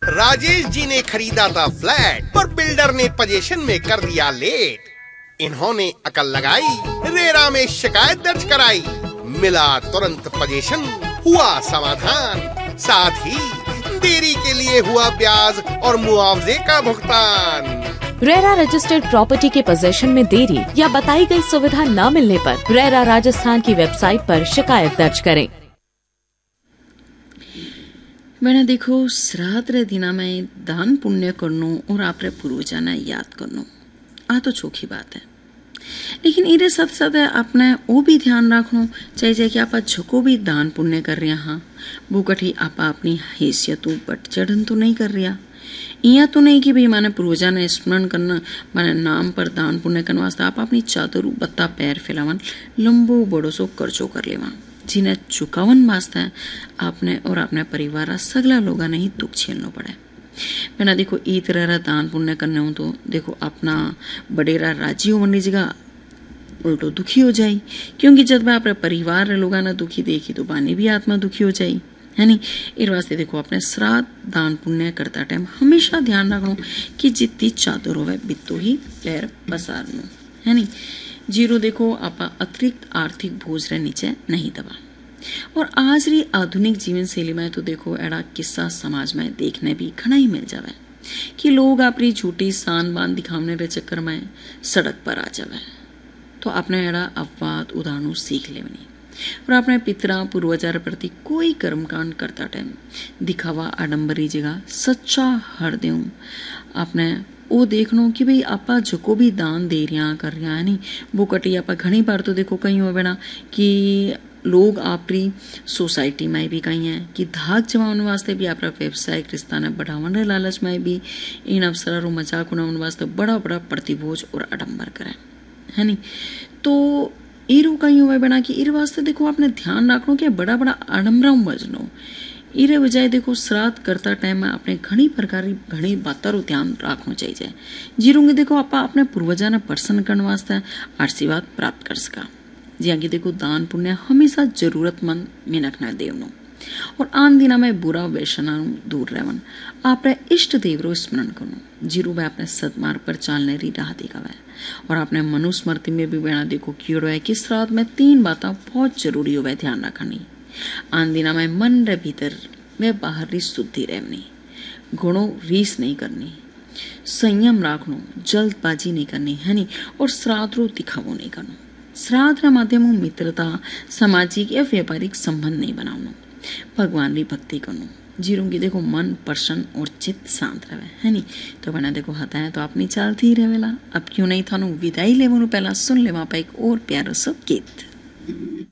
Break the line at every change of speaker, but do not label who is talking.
राजेश जी ने खरीदा था फ्लैट पर बिल्डर ने पोजीशन में कर दिया लेट। इन्होंने अकल लगाई, रेरा में शिकायत दर्ज कराई, मिला तुरंत पोजीशन, हुआ समाधान, साथ ही देरी के लिए हुआ ब्याज और मुआवजे का भुगतान।
रेरा रजिस्टर्ड प्रॉपर्टी के पोजीशन में देरी या बताई गई सुविधा न मिलने पर रेरा राजस्थान की वेबसाइट पर शिकायत दर्ज करें।
मैंने देखो श्राद्ध रे दिना में दान पुण्य करनो और आपरे पूर्वजाना याद करनो आ तो चोखी बात है, लेकिन इरे साथ साथ आपने वो भी ध्यान रखनो चाहिए कि आप झको भी दान पुण्य कर रहे हाँ वो कठी आप अपनी हैसियत बट चढ़न तो नहीं कर रहा। इया तो नहीं कि भाई माने पूर्वजा ने स्मरण करना माने नाम पर दान पुण्य करने वास्ते आप अपनी चादर बत्ता पैर फैलावन लंबो बड़ो सो कर्जो कर लेवा, जिन्हें चुकावन वास्ते आपने और अपने परिवार सगला लोगा ने ही दुख झेलना पड़े। मैंने देखो ई तरह दान पुण्य करने हो तो देखो अपना बडेरा राजी हो मन जगह उल्टो दुखी हो जाई, क्योंकि जब मैं अपने परिवार लोगा ना दुखी देखी तो बानी भी आत्मा दुखी हो जाई है नी। इस वास्ते देखो अपने श्राद्ध दान पुण्य करता टाइम हमेशा ध्यान रखनो कि जितनी चादर होवे बित्तो ही पैर पसारनो है नी। जीरो देखो आप अतिरिक्त आर्थिक बोझ रे नीचे नहीं दबा। और आज री आधुनिक जीवन शैली में तो देखो एड़ा किस्सा समाज में देखने भी घना ही मिल जावे कि लोग अपनी झूठी शान बान दिखाने के चक्कर में सड़क पर आ जावे, तो अपने एड़ा अपवाद उदाहरणों सीख लेवनी और अपने पितरा पूर्वजार प्रति कोई कर्मकांड करता टाइम दिखावा आडंबरी जगह सच्चा हृदय अपने वो देखनो कि भाई आपा जको भी दान दे रहा कर रहा है नी वो कटी आपा घनी बार तो देखो कहीं हो बेना कि लोग आपरी सोसाइटी में भी कहीं है कि धाक जमाने वास्ते भी आपरा व्यवसायिक रिश्ता ने बढ़ावन रे लालच में भी इन अवसरों मजाक उड़ावन वास्ते बड़ा बड़ा प्रतिभोज और आडंबर करे है नी। तो इरो कहीं हुआ बना कि इर वास्ते देखो आपने ध्यान रखनो कि बड़ा बड़ा आडंबरा बजनो इरे बजाय देखो श्राद्ध करता टाइम में अपने घनी प्रकार घनी बातों ध्यान रखना चाहिए जीरोंगे देखो आप अपने पूर्वजा ने प्रसन्न करने वास्ते आशीर्वाद प्राप्त कर सका। जिया कि देखो दान पुण्य हमेशा जरूरतमंद मिनक न देवनो और आन दिना में बुरा व्यसना दूर रहवन आपने इष्ट देव रो स्मरण करो जीरो में अपने सदमार्ग पर चलने री राह दिखावे। और अपने मनुस्मृति में भी बना देखो क्यों है कि श्राद्ध में 3 बातें बहुत जरूरी हो ध्यान रखनी। आन दिना में मन रे भीतर में बाहर री शुद्धि रहनी, गुणों रीस नहीं करनी, संयम रखनो, जल्दबाजी नहीं करनी है नी और श्राद्ध रो दिखावो नहीं करनो। श्राद्ध रा माध्यम मित्रता सामाजिक या व्यापारिक संबंध नहीं बनावनो, भगवान री भक्ति करनो जीरो की देखो मन प्रसन्न और चित्त शांत रहे है नी। तो बना देखो हता है तो अपनी चालती ही रहेला। अब क्यों नहीं थानू विदाई लेवनु पहला सुन लेवा एक और प्यारो सो गीत।